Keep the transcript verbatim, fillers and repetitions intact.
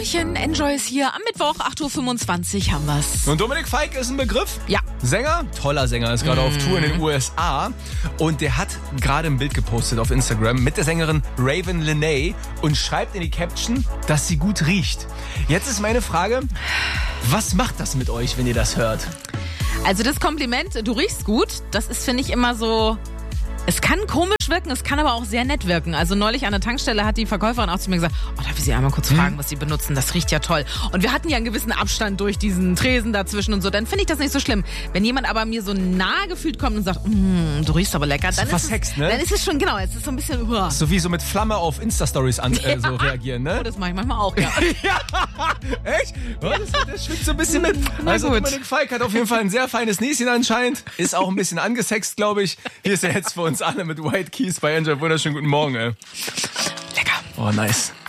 Hallöchen, Enjoy ist hier. Am Mittwoch, acht Uhr fünfundzwanzig haben wir's. Und Dominik Feick ist ein Begriff? Ja. Sänger, toller Sänger, ist gerade mm. auf Tour in den U S A. Und der hat gerade ein Bild gepostet auf Instagram mit der Sängerin Raven Lenae und schreibt in die Caption, dass sie gut riecht. Jetzt ist meine Frage, was macht das mit euch, wenn ihr das hört? Also das Kompliment, du riechst gut, das ist, finde ich, immer so... Es kann komisch wirken, es kann aber auch sehr nett wirken. Also neulich an der Tankstelle hat die Verkäuferin auch zu mir gesagt, oh, darf ich Sie einmal kurz fragen, was Sie benutzen? Das riecht ja toll. Und wir hatten ja einen gewissen Abstand durch diesen Tresen dazwischen und so. Dann finde ich das nicht so schlimm. Wenn jemand aber mir so nah gefühlt kommt und sagt, mm, du riechst aber lecker, dann, so ist es, ne? dann ist es schon, genau, es ist so ein bisschen... Uh. So wie so mit Flamme auf Insta-Stories an, äh, so reagieren, ne? Oh, das mache ich manchmal auch, ja. Ja, echt? Oh, das, das schwingt so ein bisschen mit. Na also gut. Dominik Feick hat auf jeden Fall ein sehr feines Näschen anscheinend. Ist auch ein bisschen angesext, glaube ich. Hier ist er jetzt für uns alle mit White Keys bei Enjoy. Wunderschönen guten Morgen, ey. Lecker. Oh, nice.